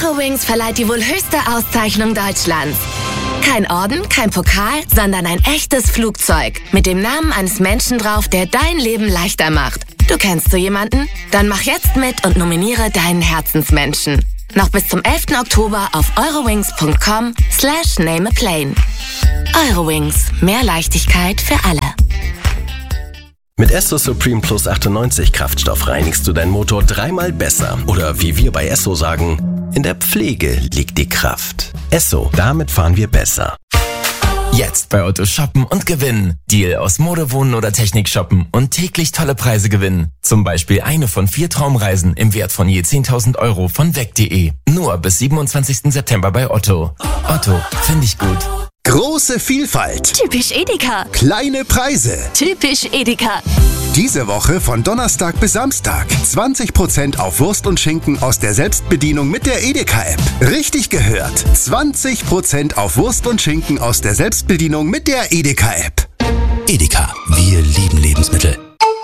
Eurowings verleiht die wohl höchste Auszeichnung Deutschlands. Kein Orden, kein Pokal, sondern ein echtes Flugzeug mit dem Namen eines Menschen drauf, der dein Leben leichter macht. Du kennst so jemanden? Dann mach jetzt mit und nominiere deinen Herzensmenschen. Noch bis zum 11. Oktober auf eurowings.com/nameaplane. Eurowings. Mehr Leichtigkeit für alle. Mit Esso Supreme Plus 98 Kraftstoff reinigst du deinen Motor 3-mal besser. Oder wie wir bei Esso sagen, in der Pflege liegt die Kraft. Esso, damit fahren wir besser. Jetzt bei Otto shoppen und gewinnen. Deal aus Mode, Wohnen oder Technik shoppen und täglich tolle Preise gewinnen. Zum Beispiel eine von 4 Traumreisen im Wert von je 10.000 Euro von weg.de. Nur bis 27. September bei Otto. Otto, finde ich gut. Große Vielfalt. Typisch Edeka. Kleine Preise. Typisch Edeka. Diese Woche von Donnerstag bis Samstag 20% auf Wurst und Schinken aus der Selbstbedienung mit der Edeka-App. Richtig gehört. 20% auf Wurst und Schinken aus der Selbstbedienung mit der Edeka-App. Edeka, wir lieben Lebensmittel.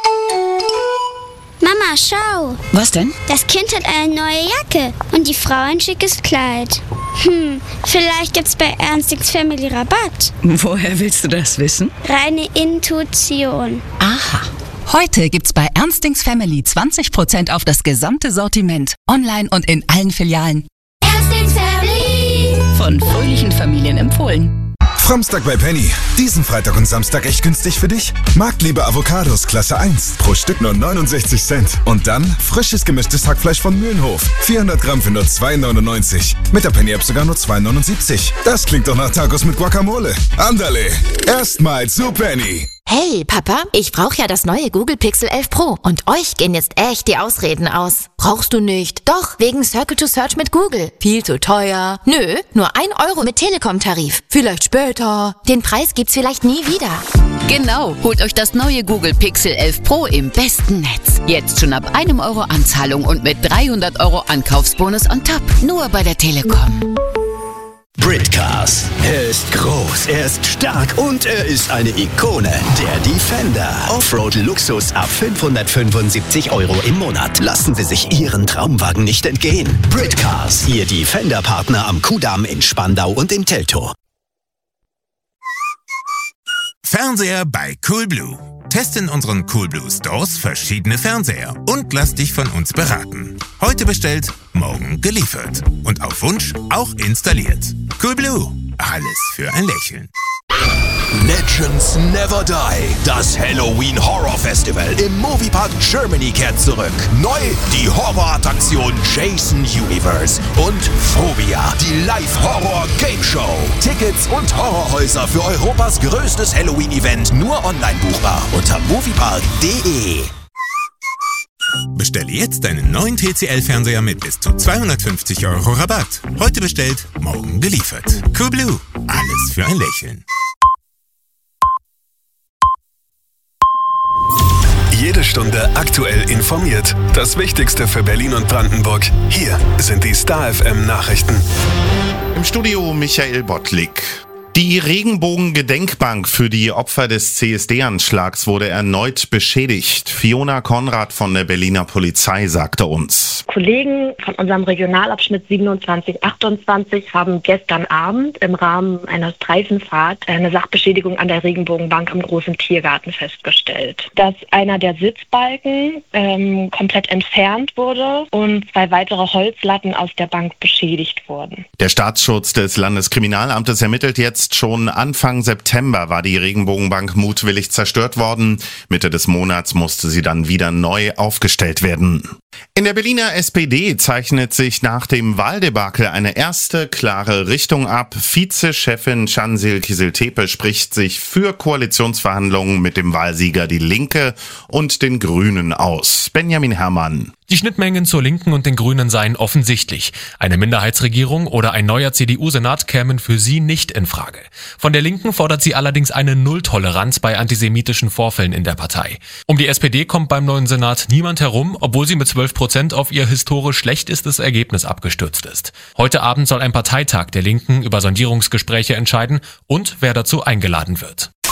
Mama, schau. Was denn? Das Kind hat eine neue Jacke und die Frau ein schickes Kleid. Vielleicht gibt's bei Ernstings Family Rabatt. Woher willst du das wissen? Reine Intuition. Aha. Heute gibt's bei Ernstings Family 20% auf das gesamte Sortiment. Online und in allen Filialen. Ernstings Family. Von fröhlichen Familien empfohlen. Samstag bei Penny. Diesen Freitag und Samstag echt günstig für dich? Marktliebe Avocados Klasse 1. Pro Stück nur 69 Cent. Und dann frisches gemischtes Hackfleisch von Mühlenhof. 400 Gramm für nur 2,99. Mit der Penny-App sogar nur 2,79. Das klingt doch nach Tacos mit Guacamole. Andale, erstmal zu Penny. Hey, Papa, ich brauche ja das neue Google Pixel 11 Pro und euch gehen jetzt echt die Ausreden aus. Brauchst du nicht? Doch, wegen Circle to Search mit Google. Viel zu teuer. Nö, nur 1 Euro mit Telekom-Tarif. Vielleicht später. Den Preis gibt's vielleicht nie wieder. Genau, holt euch das neue Google Pixel 11 Pro im besten Netz. Jetzt schon ab 1 Euro Anzahlung und mit 300 Euro Ankaufsbonus on top. Nur bei der Telekom. Britcars. Er ist groß, er ist stark und er ist eine Ikone. Der Defender. Offroad-Luxus ab 575 Euro im Monat. Lassen Sie sich Ihren Traumwagen nicht entgehen. Britcars, Ihr Defender-Partner am Kudamm in Spandau und in Teltow. Fernseher bei Coolblue. Teste in unseren Coolblue Stores verschiedene Fernseher und lass dich von uns beraten. Heute bestellt, morgen geliefert. Und auf Wunsch auch installiert. Coolblue. Alles für ein Lächeln. Legends Never Die. Das Halloween Horror Festival im Moviepark Germany kehrt zurück. Neu die Horrorattraktion Jason Universe und Phobia, die Live-Horror-Game-Show. Tickets und Horrorhäuser für Europas größtes Halloween-Event nur online buchbar unter moviepark.de. Bestelle jetzt deinen neuen TCL-Fernseher mit bis zu 250 Euro Rabatt. Heute bestellt, morgen geliefert. Coolblue. Alles für ein Lächeln. Jede Stunde aktuell informiert. Das Wichtigste für Berlin und Brandenburg. Hier sind die Star FM Nachrichten. Im Studio Michael Bottlik. Die Regenbogen-Gedenkbank für die Opfer des CSD-Anschlags wurde erneut beschädigt. Fiona Konrad von der Berliner Polizei sagte uns: Kollegen von unserem Regionalabschnitt 2728 haben gestern Abend im Rahmen einer Streifenfahrt eine Sachbeschädigung an der Regenbogenbank im Großen Tiergarten festgestellt. Dass einer der Sitzbalken komplett entfernt wurde und 2 weitere Holzlatten aus der Bank beschädigt wurden. Der Staatsschutz des Landeskriminalamtes ermittelt jetzt. Schon Anfang September war die Regenbogenbank mutwillig zerstört worden. Mitte des Monats musste sie dann wieder neu aufgestellt werden. In der Berliner SPD zeichnet sich nach dem Wahldebakel eine erste klare Richtung ab. Vizechefin Cansil Kizil-Tepe spricht sich für Koalitionsverhandlungen mit dem Wahlsieger Die Linke und den Grünen aus. Benjamin Herrmann. Die Schnittmengen zur Linken und den Grünen seien offensichtlich. Eine Minderheitsregierung oder ein neuer CDU-Senat kämen für sie nicht in Frage. Von der Linken fordert sie allerdings eine Nulltoleranz bei antisemitischen Vorfällen in der Partei. Um die SPD kommt beim neuen Senat niemand herum, obwohl sie mit 12% auf ihr historisch schlechtestes Ergebnis abgestürzt ist. Heute Abend soll ein Parteitag der Linken über Sondierungsgespräche entscheiden und wer dazu eingeladen wird.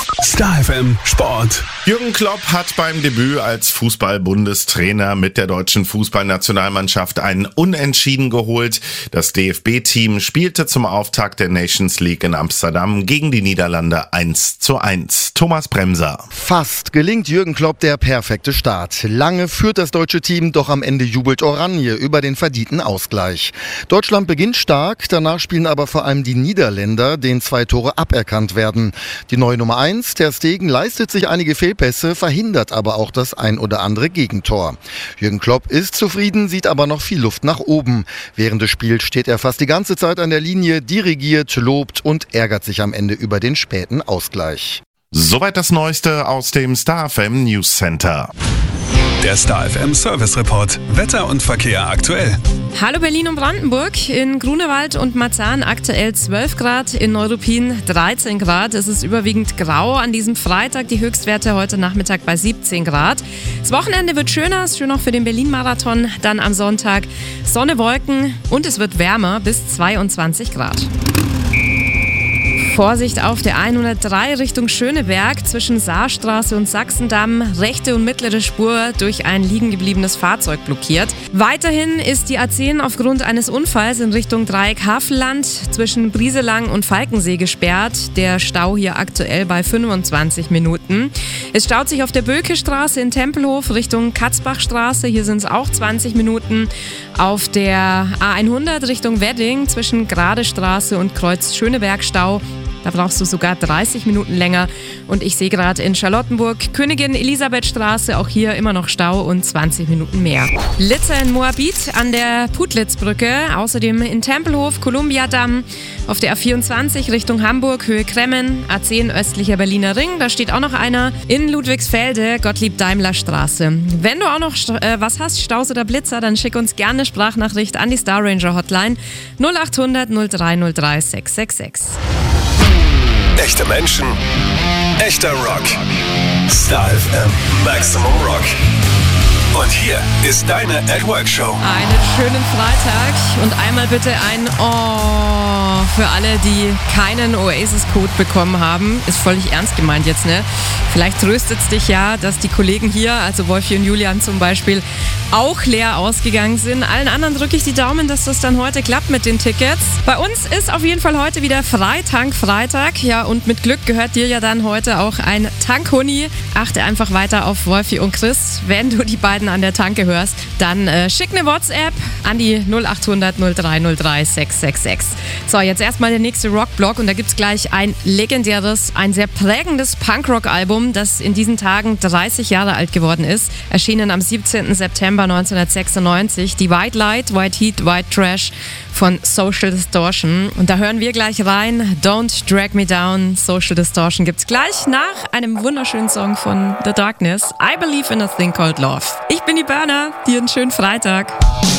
Star FM Sport. Jürgen Klopp hat beim Debüt als Fußball-Bundestrainer mit der deutschen Fußballnationalmannschaft einen Unentschieden geholt. Das DFB-Team spielte zum Auftakt der Nations League in Amsterdam gegen die Niederlande 1:1. Thomas Bremser. Fast gelingt Jürgen Klopp der perfekte Start. Lange führt das deutsche Team, doch am Ende jubelt Oranje über den verdienten Ausgleich. Deutschland beginnt stark, danach spielen aber vor allem die Niederländer, denen 2 Tore aberkannt werden. Die neue Nummer 1, Ter Stegen, leistet sich einige Fehlpässe, verhindert aber auch das ein oder andere Gegentor. Jürgen Klopp ist zufrieden, sieht aber noch viel Luft nach oben. Während des Spiels steht er fast die ganze Zeit an der Linie, dirigiert, lobt und ärgert sich am Ende über den späten Ausgleich. Soweit das Neueste aus dem Star FM News Center. Der Star FM Service Report. Wetter und Verkehr aktuell. Hallo Berlin und Brandenburg. In Grunewald und Marzahn aktuell 12 Grad, in Neuruppin 13 Grad. Es ist überwiegend grau an diesem Freitag. Die Höchstwerte heute Nachmittag bei 17 Grad. Das Wochenende wird schöner, ist schön auch für den Berlin-Marathon. Dann am Sonntag Sonne, Wolken und es wird wärmer bis 22 Grad. Vorsicht auf der 103 Richtung Schöneberg zwischen Saarstraße und Sachsendamm. Rechte und mittlere Spur durch ein liegen gebliebenes Fahrzeug blockiert. Weiterhin ist die A10 aufgrund eines Unfalls in Richtung Dreieck Havelland zwischen Brieselang und Falkensee gesperrt. Der Stau hier aktuell bei 25 Minuten. Es staut sich auf der Bökestraße in Tempelhof Richtung Katzbachstraße. Hier sind es auch 20 Minuten. Auf der A100 Richtung Wedding zwischen Gradestraße und Kreuz Schöneberg Stau. Da brauchst du sogar 30 Minuten länger. Und ich sehe gerade in Charlottenburg Königin Elisabethstraße, auch hier immer noch Stau und 20 Minuten mehr. Litzer in Moabit an der Putlitzbrücke, außerdem in Tempelhof, Kolumbiadamm, auf der A24 Richtung Hamburg, Höhe Kremmen, A10 östlicher Berliner Ring, da steht auch noch einer, in Ludwigsfelde, Gottlieb-Daimler-Straße. Wenn du auch noch was hast, Staus oder Blitzer, dann schick uns gerne eine Sprachnachricht an die Star Ranger Hotline 0800 0303 666. Echte Menschen, echter Rock. Star FM Maximum Rock. Und hier ist deine At-Work-Show. Einen schönen Freitag und einmal bitte ein Oh für alle, die keinen Oasis-Code bekommen haben. Ist völlig ernst gemeint jetzt, ne? Vielleicht tröstet es dich ja, dass die Kollegen hier, also Wolfi und Julian zum Beispiel, auch leer ausgegangen sind. Allen anderen drücke ich die Daumen, dass das dann heute klappt mit den Tickets. Bei uns ist auf jeden Fall heute wieder Freitag. Ja, und mit Glück gehört dir ja dann heute auch ein Tankhuni. Achte einfach weiter auf Wolfi und Chris. Wenn du die beiden an der Tanke hörst, dann schick eine WhatsApp an die 0800 0303 666. So, jetzt erstmal der nächste Rockblock und da gibt's gleich ein legendäres, ein sehr prägendes Punkrock-Album, das in diesen Tagen 30 Jahre alt geworden ist. Erschienen am 17. September 1996. Die White Light, White Heat, White Trash von Social Distortion. Und da hören wir gleich rein. Don't Drag Me Down, Social Distortion gibt's gleich nach einem wunderschönen Song von The Darkness. I Believe in a Thing Called Love. Ich bin die Berner, dir einen schönen Freitag.